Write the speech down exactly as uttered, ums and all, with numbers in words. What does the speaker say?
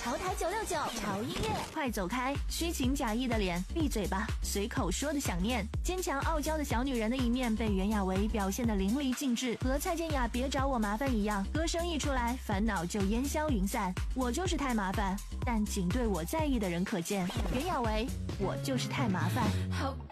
潮台九六九潮音乐， 快走开！虚情假意的脸，闭嘴吧！随口说的想念，坚强傲娇的小女人的一面被袁娅维表现得淋漓尽致，和蔡健雅别找我麻烦一样，歌声一出来，烦恼就烟消云散。我就是太麻烦，但仅对我在意的人可见。袁娅维，我就是太麻烦。